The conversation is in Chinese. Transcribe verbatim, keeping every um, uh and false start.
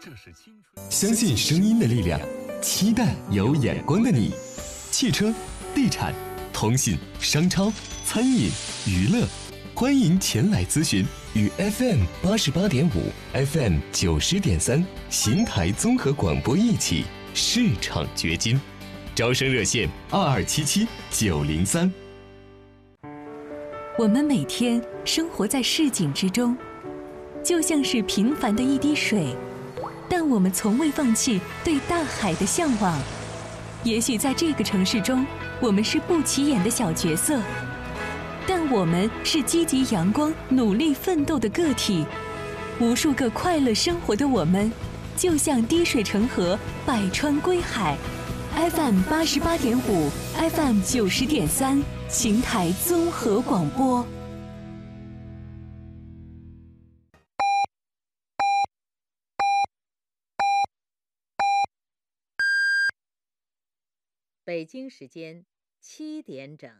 相信声音的力量，期待有眼光的你。汽车、地产、通信、商超、餐饮、娱乐，欢迎前来咨询。与 F M 八十八点五、F M 九十点三邢台综合广播一起市场掘金。招生热线二二七七九零三。 我们每天生活在市井之中，就像是平凡的一滴水，但我们从未放弃对大海的向往。也许在这个城市中，我们是不起眼的小角色，但我们是积极阳光、努力奋斗的个体。无数个快乐生活的我们，就像滴水成河，百川归海。F M 八十八点五 ，F M 九十点三，邢台综合广播。 北京时间七点整。